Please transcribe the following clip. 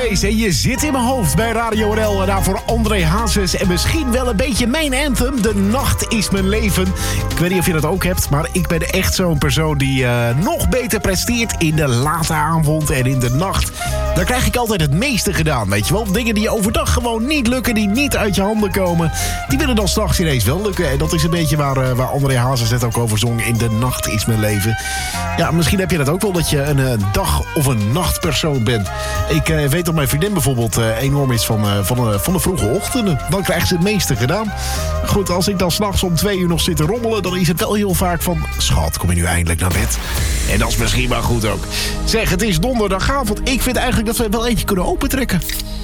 geweest en je zit in mijn hoofd bij Radio NL. En daarvoor André Hazes en misschien wel een beetje mijn anthem. De nacht is mijn leven. Ik weet niet of je dat ook hebt, maar ik ben echt zo'n persoon die nog beter presteert in de late avond en in de nacht. Daar krijg ik altijd het meeste gedaan, weet je wel. Dingen die overdag gewoon niet lukken, die niet uit je handen komen, die willen dan 's nachts ineens wel lukken. En dat is een beetje waar André Hazes net ook over zong. In de nacht is mijn leven. Ja, misschien heb je dat ook wel, dat je een dag- of een nachtpersoon bent. Ik weet dat mijn vriendin bijvoorbeeld enorm is van de vroege ochtenden. Dan krijgt ze het meeste gedaan. Goed, als ik dan 's nachts om 2 uur nog zit te rommelen, dan is het wel heel vaak van: schat, kom je nu eindelijk naar bed? En dat is misschien wel goed ook. Zeg, het is donderdagavond. Ik vind eigenlijk dat we wel eentje kunnen opentrekken.